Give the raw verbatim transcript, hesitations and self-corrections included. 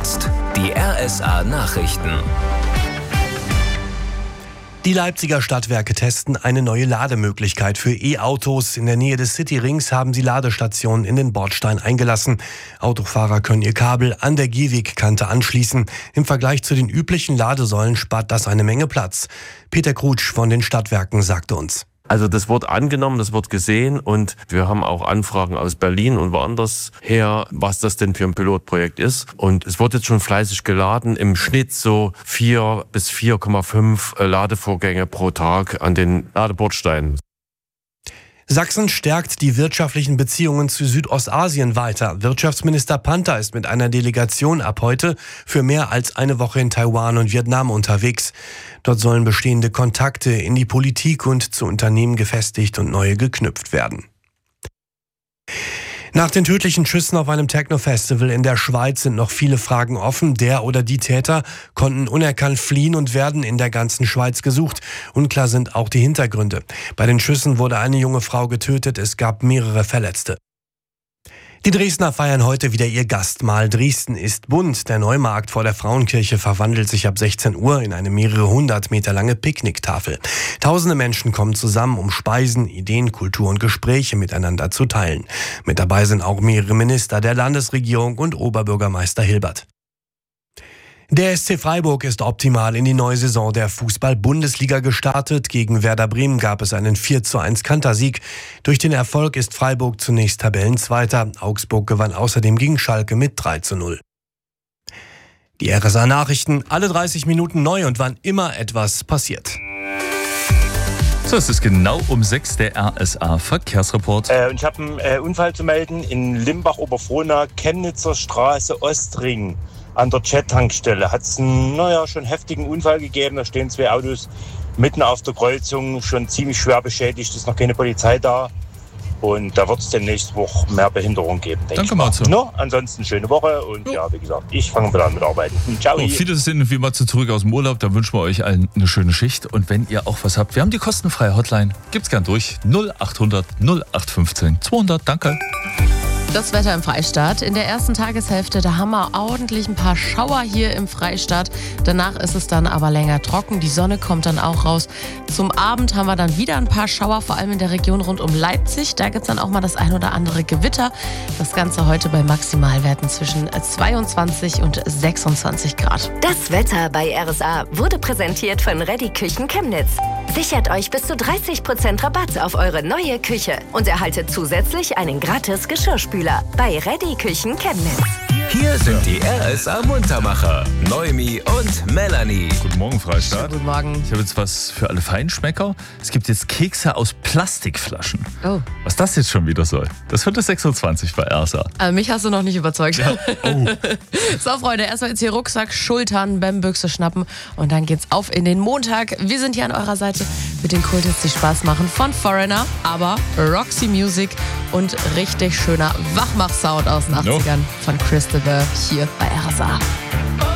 jetzt die R S A-Nachrichten. Die Leipziger Stadtwerke testen eine neue Lademöglichkeit für E-Autos. In der Nähe des Cityrings haben sie Ladestationen in den Bordstein eingelassen. Autofahrer können ihr Kabel an der Gehwegkante anschließen. Im Vergleich zu den üblichen Ladesäulen spart das eine Menge Platz. Peter Krutsch von den Stadtwerken sagte uns. Also das wird angenommen, das wird gesehen und wir haben auch Anfragen aus Berlin und woanders her, was das denn für ein Pilotprojekt ist. Und es wird jetzt schon fleißig geladen, im Schnitt so vier bis vier Komma fünf Ladevorgänge pro Tag an den Ladebordsteinen. Sachsen stärkt die wirtschaftlichen Beziehungen zu Südostasien weiter. Wirtschaftsminister Panther ist mit einer Delegation ab heute für mehr als eine Woche in Taiwan und Vietnam unterwegs. Dort sollen bestehende Kontakte in die Politik und zu Unternehmen gefestigt und neue geknüpft werden. Nach den tödlichen Schüssen auf einem Techno-Festival in der Schweiz sind noch viele Fragen offen. Der oder die Täter konnten unerkannt fliehen und werden in der ganzen Schweiz gesucht. Unklar sind auch die Hintergründe. Bei den Schüssen wurde eine junge Frau getötet, es gab mehrere Verletzte. Die Dresdner feiern heute wieder ihr Gastmahl. Dresden ist bunt. Der Neumarkt vor der Frauenkirche verwandelt sich ab sechzehn Uhr in eine mehrere hundert Meter lange Picknicktafel. Tausende Menschen kommen zusammen, um Speisen, Ideen, Kultur und Gespräche miteinander zu teilen. Mit dabei sind auch mehrere Minister der Landesregierung und Oberbürgermeister Hilbert. Der S C Freiburg ist optimal in die neue Saison der Fußball-Bundesliga gestartet. Gegen Werder Bremen gab es einen vier zu eins Kantersieg. Durch den Erfolg ist Freiburg zunächst Tabellenzweiter. Augsburg gewann außerdem gegen Schalke mit drei zu null. Die R S A-Nachrichten, alle dreißig Minuten neu und wann immer etwas passiert. So, es ist genau um sechs der R S A-Verkehrsreport. Äh, und ich habe einen äh, Unfall zu melden in Limbach-Oberfrohna, Chemnitzer Straße, Ostring. An der Jet-Tankstelle hat es einen, naja, schon heftigen Unfall gegeben. Da stehen zwei Autos mitten auf der Kreuzung, schon ziemlich schwer beschädigt. Ist noch keine Polizei da. Und da wird es demnächst Woche mehr Behinderung geben, denke Danke, ich mal. Matze. No, ansonsten schöne Woche und ja, wie gesagt, ich fange wieder an mit Arbeiten. Ciao. So, viele sind wie Matze zurück aus dem Urlaub. Da wünschen wir euch allen eine schöne Schicht. Und wenn ihr auch was habt, wir haben die kostenfreie Hotline. Gibt's gern durch. null achthundert null acht fünfzehn zweihundert. Danke. Das Wetter im Freistaat. In der ersten Tageshälfte, da haben wir ordentlich ein paar Schauer hier im Freistaat. Danach ist es dann aber länger trocken. Die Sonne kommt dann auch raus. Zum Abend haben wir dann wieder ein paar Schauer, vor allem in der Region rund um Leipzig. Da gibt es dann auch mal das ein oder andere Gewitter. Das Ganze heute bei Maximalwerten zwischen zweiundzwanzig und sechsundzwanzig Grad. Das Wetter bei R S A wurde präsentiert von Reddy Küchen Chemnitz. Sichert euch bis zu dreißig Prozent Rabatt auf eure neue Küche und erhaltet zusätzlich einen gratis Geschirrspüler bei Reddy Küchen Chemnitz. Hier sind die R S A-Muntermacher, Noemi und Melanie. Guten Morgen, Freistaat. Guten Morgen. Ich habe jetzt was für alle Feinschmecker. Es gibt jetzt Kekse aus Plastikflaschen. Oh. Was das jetzt schon wieder soll, das wird das sechsundzwanzig bei R S A. Also mich hast du noch nicht überzeugt. Ja. Oh. So, Freunde, erstmal jetzt hier Rucksack, Schultern, Bämbüchse schnappen und dann geht's auf in den Montag. Wir sind hier an eurer Seite mit den Kulthits, die Spaß machen von Foreigner, aber Roxy Music und richtig schöner Wachmach-Sound aus den achtzigern von Crystal Burr hier bei R S A.